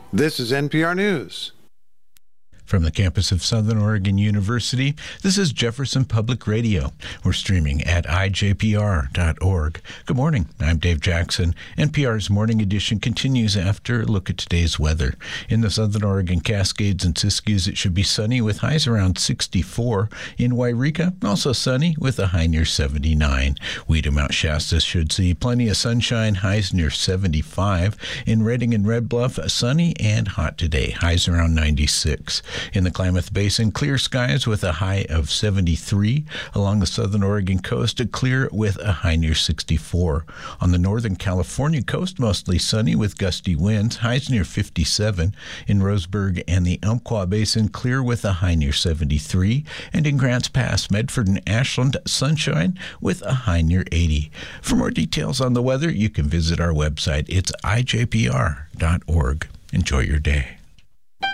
This is NPR News. From the campus of Southern Oregon University, this is Jefferson Public Radio. We're streaming at ijpr.org. Good morning. I'm Dave Jackson. NPR's Morning Edition continues after a look at today's weather. In the Southern Oregon Cascades and Siskiyous, it should be sunny with highs around 64. In Wairika, also sunny with a high near 79. Weeda Mount Shasta should see plenty of sunshine, highs near 75. In Redding and Red Bluff, sunny and hot today, highs around 96. In the Klamath Basin, clear skies with a high of 73. Along the southern Oregon coast, clear with a high near 64. On the northern California coast, mostly sunny with gusty winds, highs near 57. In Roseburg and the Umpqua Basin, clear with a high near 73. And in Grants Pass, Medford and Ashland, sunshine with a high near 80. For more details on the weather, you can visit our website. It's ijpr.org. Enjoy your day.